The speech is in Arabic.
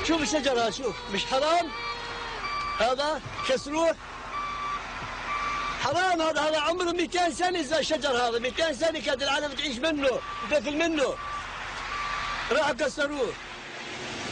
شوف الشجر هذا، شوف مش حرام؟ هذا كسروه حرام. هذا عمره 200 سنة زي الشجر هذا، 200 سنة كانت العالم تعيش منه وتاكل منه، راحوا كسروه.